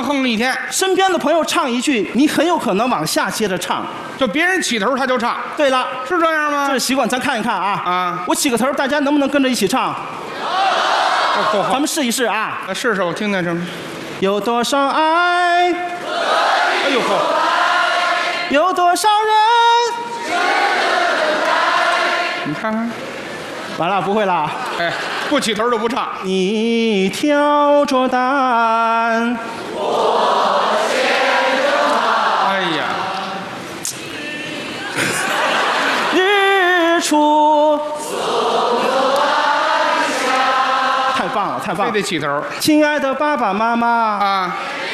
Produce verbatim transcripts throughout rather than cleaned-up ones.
哼了一天。 身边的朋友唱一句，你很有可能往下接着唱。 就别人起头他就唱。 对了， 是这样吗？ 这是习惯，咱看一看啊。 啊， 我起个头，大家能不能跟着一起唱？咱们试一试啊。 那试试，我听听什么？ 有多少爱？ 哎呦呵！ 有多少人？ 你看看。 完了，不会了。 哎，不起头就不唱。 你挑着担， 我牵着马。哎呀， 日出。太棒了，太棒了！ 非得起头。 亲爱的爸爸妈妈啊，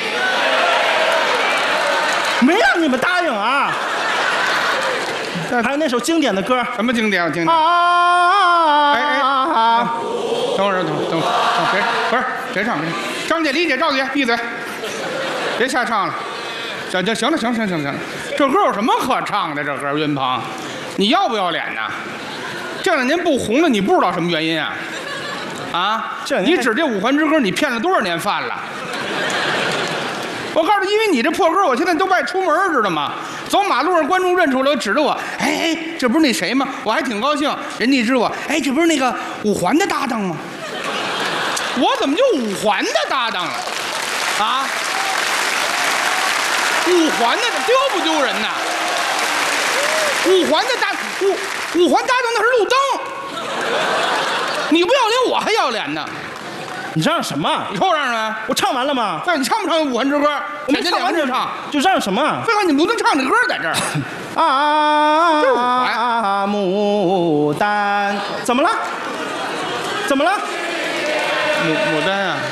没让你们答应啊。还有那首经典的歌， 什么经典？我听听。 啊！ 哎哎啊！等会儿，等会儿，等会儿，别，不是，别唱，别唱。张姐、李姐、赵姐，闭嘴，别瞎唱了。行行行了，行行行行了，这歌有什么可唱的？这歌云鹏，你要不要脸呐？这两年不红了，你不知道什么原因啊？啊！你指这五环之歌，你骗了多少年饭了？我告诉你，因为你这破歌，我现在都不爱出门，知道吗？走马路上，观众认出来，指着我，哎哎，这不是那谁吗？我还挺高兴。人家知我，哎，这不是那个五环的搭档吗？我怎么就五环的搭档了？啊？五环的丢不丢人呐？五环的搭五五环搭档那是路灯，你不要脸，我还要脸呢。 你嚷什么？ 你瞅嚷什么？ 我唱完了吗？ 那你唱不唱五环之歌？ 我没唱完就唱，就嚷什么？ 废话，你不能唱这歌在这儿。 啊，牡丹，怎么了？怎么了？ 牡牡丹啊！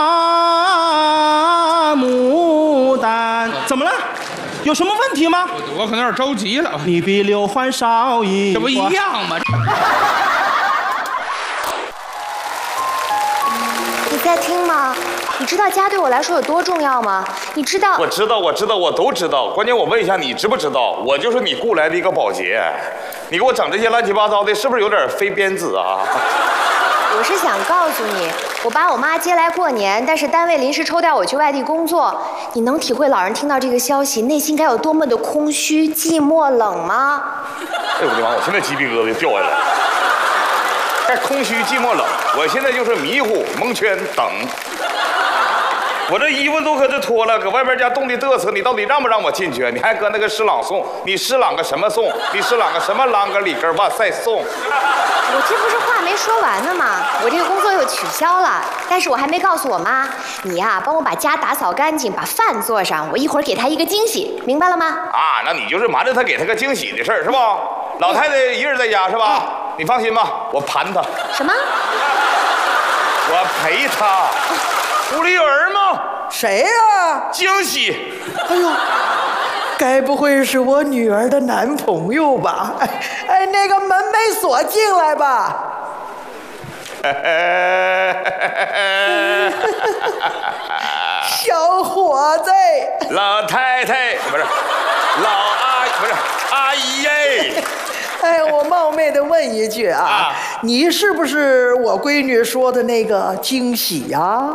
啊，牡丹，怎么了？有什么问题吗？ 我我可能有点着急了。 你比刘欢少一， 这不一样吗？ 你在听吗？你知道家对我来说有多重要吗？你知道？ 我知道，我知道，我都知道。关键我问一下，你知不知道？我就是你雇来的一个保洁，你给我整这些乱七八糟的，是不是有点非编制啊？ 我是想告诉你，我把我妈接来过年，但是单位临时抽调我去外地工作。你能体会老人听到这个消息，内心该有多么的空虚、寂寞、冷吗？ 哎呦我的妈！我现在鸡皮疙瘩掉下来了。该空虚、寂寞、冷，我现在就是迷糊、蒙圈、等。我这衣服都搁这脱了，搁外边家冻得嘚瑟，你到底让不让我进去？你还搁那个诗朗诵，你诗朗个什么诵？你诗朗个什么啷个里根哇塞诵？ 我这不是话没说完呢吗？我这个工作又取消了，但是我还没告诉我妈。你呀、啊，帮我把家打扫干净，把饭做上，我一会儿给她一个惊喜，明白了吗？ 啊，那你就是瞒着她给她个惊喜的事儿是吧？老太太一人在家是吧？你放心吧，我盘她。 什么？ 我陪她。屋里有人吗？ 谁呀？ 惊喜！ 哎呦，该不会是我女儿的男朋友吧？哎哎，那个门没锁，进来吧。小伙子， 老太太不是，老阿不是阿姨耶。 哎，我冒昧的问一句啊，啊你是不是我闺女说的那个惊喜呀、啊？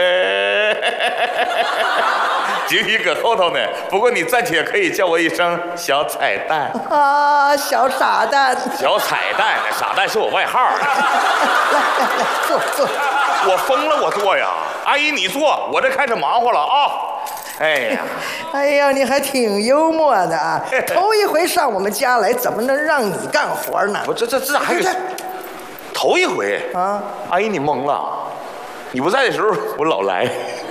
惊喜搁后头呢，不过你暂且可以叫我一声小彩蛋啊，小傻蛋。 小彩蛋，傻蛋是我外号。 来来来，坐坐。 我疯了，我坐呀！阿姨你坐，我这开始忙活了啊。哎呀， 哎呀，你还挺幽默的啊！头一回上我们家来，怎么能让你干活呢？ 我这这这还有头一回啊！阿姨你懵了，你不在的时候我老来。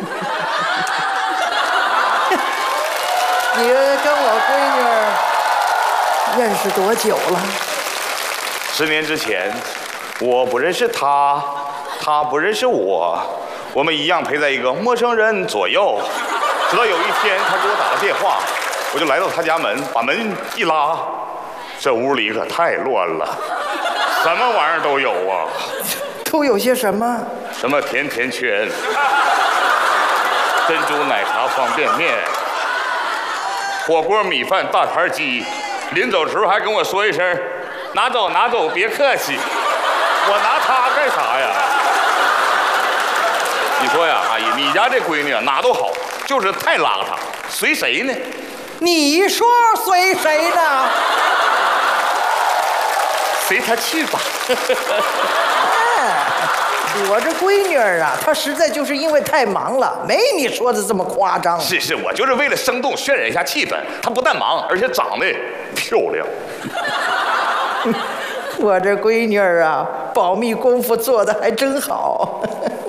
你跟我闺女认识多久了？ 十年之前，我不认识她，她不认识我，我们一样陪在一个陌生人左右。直到有一天，他给我打了电话，我就来到他家门，把门一拉，这屋里可太乱了，什么玩意儿都有啊！ 都有些什么？ 什么甜甜圈、珍珠奶茶方便面、火锅米饭大盘鸡，临走时候还跟我说一声：“拿走拿走，别客气。”我拿它干啥呀？你说呀，阿姨，你家这闺女啊，哪都好。 就是太邋遢，随谁呢？ 你说随谁呢？ 随他去吧。 我这闺女儿啊，她实在就是因为太忙了，没你说的这么夸张。 是是，我就是为了生动渲染一下气氛。她不但忙，而且长得漂亮。 我这闺女儿啊，保密功夫做得还真好。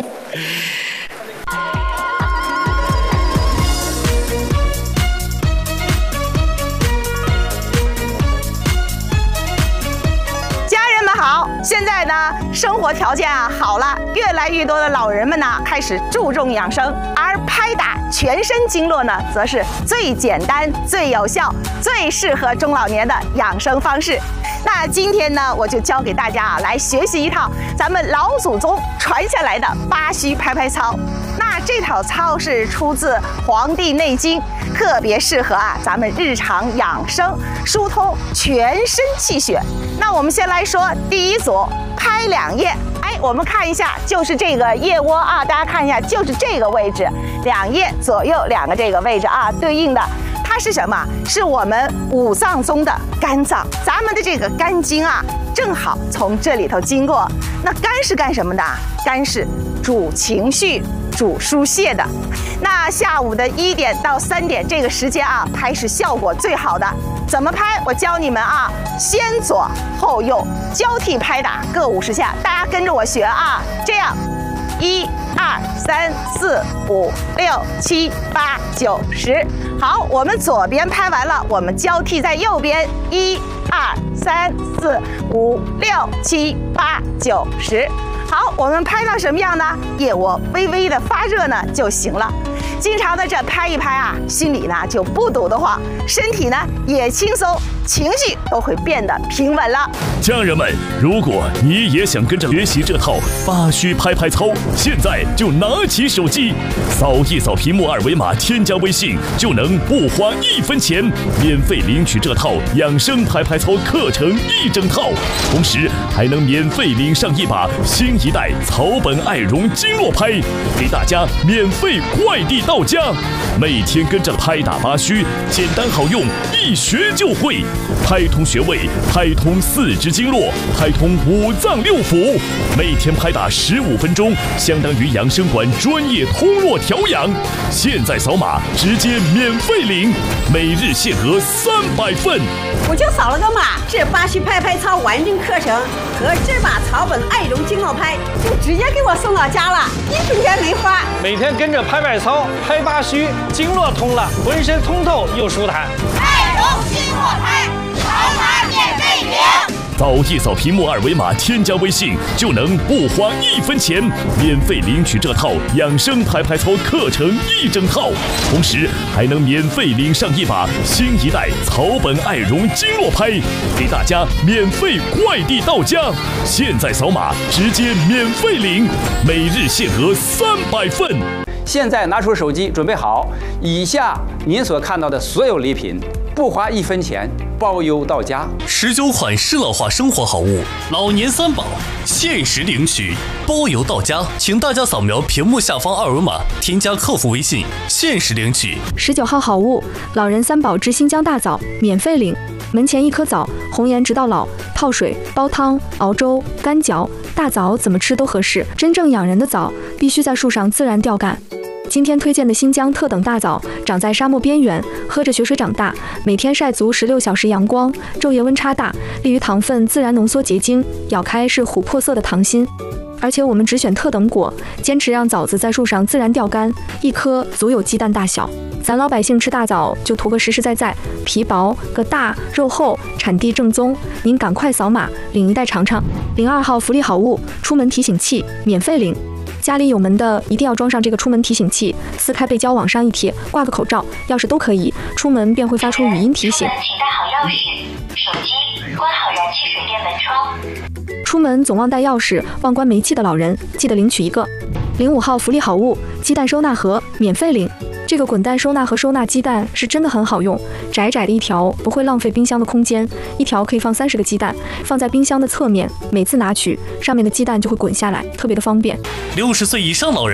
好，现在呢，生活条件啊好了，越来越多的老人们呢开始注重养生，而拍打全身经络呢，则是最简单、最有效、最适合中老年的养生方式。那今天呢，我就教给大家啊，来学习一套咱们老祖宗传下来的八虚拍拍操。那这套操是出自《黄帝内经》，特别适合啊咱们日常养生，疏通全身气血。那我们先来说第一组，拍两腋。哎，我们看一下，就是这个腋窝啊，大家看一下，就是这个位置，两腋左右两个这个位置啊，对应的。它是什么？是我们五脏中的肝脏，咱们的这个肝经啊，正好从这里头经过。那肝是干什么的？肝是主情绪、主疏泄的。那下午的一点到三点这个时间啊，拍是效果最好的。怎么拍？我教你们啊，先左后右交替拍打，各五十下，大家跟着我学啊，这样。一二三四五六七八九十，好，我们左边拍完了，我们交替在右边，一二三四五六七八九十。好，我们拍到什么样呢？腋窝微微的发热呢就行了。经常的这拍一拍啊，心里呢就不堵得慌，身体呢也轻松，情绪都会变得平稳了。 家人们，如果你也想跟着学习这套八虚拍拍操，现在就拿起手机，扫一扫屏幕二维码，添加微信，就能不花一分钱免费领取这套养生拍拍操课程一整套，同时还能免费领上一把新一代草本爱绒经络拍，给大家免费快递到家。每天跟着拍打八虚，简单好用，一学就会，拍通穴位，拍通四肢经络，拍通五脏六腑。每天拍打十五分钟，相当于养生馆专业通络调养。现在扫码直接免费领，每日限额三百份。 我就扫了个码，这八虚拍拍操完整课程和这把草本爱绒经络拍就直接给我送到家了，一分钱没花。 每天跟着拍拍操，拍八虚，经络通了，浑身通透又舒坦。 爱绒经络拍，扫码免费领。 扫一扫屏幕二维码，添加微信，就能不花一分钱免费领取这套养生拍拍操课程一整套，同时还能免费领上一把新一代草本爱绒经络拍，给大家免费快递到家。现在扫码直接免费领，每日限额三百份。 现在拿出手机，准备好，以下您所看到的所有礼品，不花一分钱，包邮到家。 十九款适老化生活好物，老年三宝，限时领取，包邮到家。请大家扫描屏幕下方二维码，添加客服微信，限时领取。 十九号好物，老人三宝之新疆大枣，免费领。门前一颗枣，红颜直到老，泡水、煲汤、熬粥、干嚼，大枣怎么吃都合适。真正养人的枣，必须在树上自然掉干。今天推荐的新疆特等大枣，长在沙漠边缘，喝着雪水长大，每天晒足十六小时阳光，昼夜温差大，利于糖分自然浓缩结晶，咬开是琥珀色的糖心。而且我们只选特等果，坚持让枣子在树上自然掉干，一颗足有鸡蛋大小。咱老百姓吃大枣就图个实实在在，皮薄个大，肉厚，产地正宗。您赶快扫码领一袋尝尝。零二号福利好物，出门提醒器，免费领。家里有门的一定要装上这个出门提醒器，撕开背胶往上一贴，挂个口罩、钥匙都可以，出门便会发出语音提醒。 请带好钥匙、手机，关好燃气水电门窗。 出门总忘带钥匙、忘关煤气的老人，记得领取一个。零五号福利好物，鸡蛋收纳盒，免费领。这个滚蛋收纳盒收纳鸡蛋是真的很好用，窄窄的一条不会浪费冰箱的空间，一条可以放三十个鸡蛋，放在冰箱的侧面，每次拿取上面的鸡蛋就会滚下来，特别的方便。 六十岁以上老人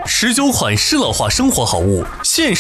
十九款适老化生活好物限时